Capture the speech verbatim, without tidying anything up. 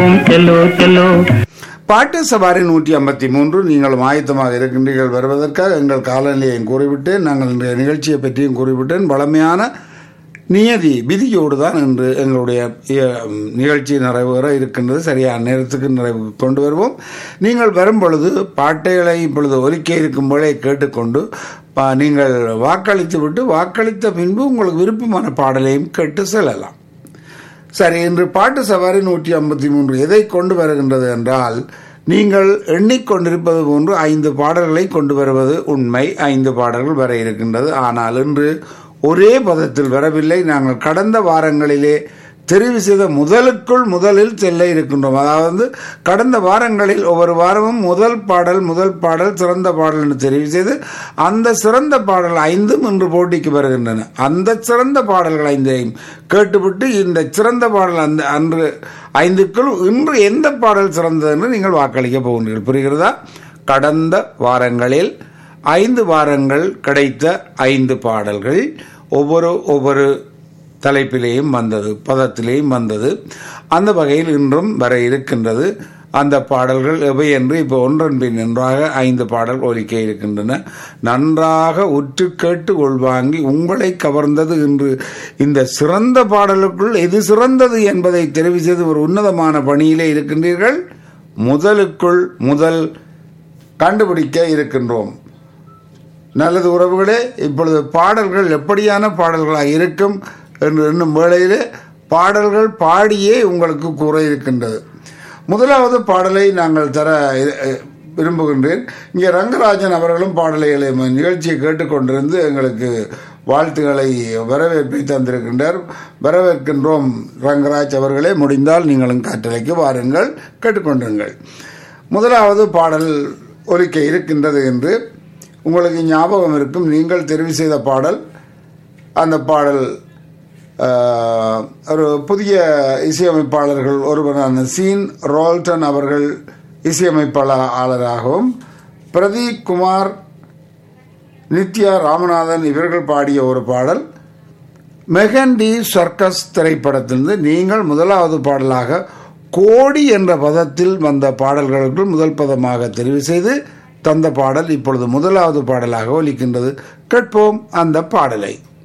போவோம் Cello Cello. பாட்டு சவாரி நூற்றி ஐம்பத்தி மூன்று. நீங்கள் ஆயத்தமாக இருக்கின்றீர்கள் வருவதற்காக எங்கள் காலநிலையையும் கூறிவிட்டேன், நாங்கள் இன்றைய நிகழ்ச்சியை பற்றியும் கூறிவிட்டேன். வளமையான நியதி விதியோடு தான் இன்று எங்களுடைய நிகழ்ச்சி நிறைவேற இருக்கின்றது. சரியான நேரத்துக்கு நிறைவு கொண்டு வருவோம். நீங்கள் வரும் பொழுது பாட்டைகளை இப்பொழுது ஒலிக்க இருக்கும் போலே கேட்டுக்கொண்டு நீங்கள் வாக்களித்து விட்டு வாக்களித்த பின்பு உங்களுக்கு விருப்பமான பாடலையும் கேட்டு செல்லலாம். சரி, இன்று பாட்டு சவாரி நூற்றி ஐம்பத்தி மூன்று எதை கொண்டு வருகின்றது என்றால், நீங்கள் எண்ணிக்கொண்டிருப்பது போன்று ஐந்து பாடல்களை கொண்டு வருவது உண்மை. ஐந்து பாடல்கள் வர இருக்கின்றது. ஆனால் இன்று ஒரே பதத்தில் வரவில்லை. நாங்கள் கடந்த வாரங்களிலே தெரிவு செய்த முதலுக்குள் முதலில் செல்ல இருக்கின்றோம். அதாவது கடந்த வாரங்களில் ஒவ்வொரு வாரமும் முதல் பாடல் முதல் பாடல் சிறந்த பாடல் என்று தெரிவு செய்து அந்த சிறந்த பாடல் ஐந்தும் இன்று போட்டிக்கு வருகின்றன. அந்த சிறந்த பாடல்கள் ஐந்தையும் கேட்டுவிட்டு இந்த சிறந்த பாடல் அந்த அன்று ஐந்துக்குள் இன்று எந்த பாடல் சிறந்தது என்று நீங்கள் வாக்களிக்க போகின்றீர்கள். புரிகிறதா? கடந்த வாரங்களில் ஐந்து வாரங்கள் கிடைத்த ஐந்து பாடல்கள் ஒவ்வொரு ஒவ்வொரு தலைப்பிலேயும் வந்தது, பதத்திலேயும் வந்தது. அந்த வகையில் இன்றும் வர இருக்கின்றது. அந்த பாடல்கள் எவை என்று இப்போ ஒன்றன் பின் ஒன்றாக ஐந்து பாடல் ஒலிக்க இருக்கின்றன. நன்றாக உற்று கேட்டு உள்வாங்கி உங்களை கவர்ந்தது என்று இந்த சிறந்த பாடலுக்குள் எது சிறந்தது என்பதை தெரிவு செய்து ஒரு உன்னதமான பணியிலே இருக்கின்றீர்கள். முதலுக்குள் முதல் கண்டுபிடிக்க இருக்கின்றோம். நல்லது உறவுகளே, இப்பொழுது பாடல்கள் எப்படியான பாடல்களாக இருக்கும் என்று எண்ணும் வேளையிலே பாடல்கள் பாடியே உங்களுக்கு கூற இருக்கின்றது. முதலாவது பாடலை நாங்கள் தர விரும்புகின்றேன். இங்கே ரங்கராஜன் அவர்களும் பாடல்களை நிகழ்ச்சியை கேட்டுக்கொண்டிருந்து எங்களுக்கு வாழ்த்துக்களை வரவேற்பை தந்திருக்கின்றார். வரவேற்கின்றோம் ரங்கராஜ் அவர்களே. முடிந்தால் நீங்களும் காற்றலைக்கு வாருங்கள், கேட்டுக்கொண்டிருங்கள். முதலாவது பாடல் ஒலிக்க இருக்கின்றது என்று உங்களுக்கு ஞாபகம் இருக்கும். நீங்கள் தெரிவு செய்த பாடல். அந்த பாடல் ஒரு புதிய இசையமைப்பாளர்கள் ஒருவரான சீன் ரோல்டன் அவர்கள் இசையமைப்பாளராகவும், பிரதீப் குமார், நித்யா ராமநாதன் இவர்கள் பாடிய ஒரு பாடல். மெகண்டி சர்க்கஸ் திரைப்படத்திலிருந்து நீங்கள் முதலாவது பாடலாக கோடி என்ற பதத்தில் வந்த பாடல்களுக்குள் முதல் பதமாக தெரிவு செய்து தந்த பாடல் இப்பொழுது முதலாவது பாடலாக ஒலிக்கின்றது. கேட்போம் அந்த பாடலை.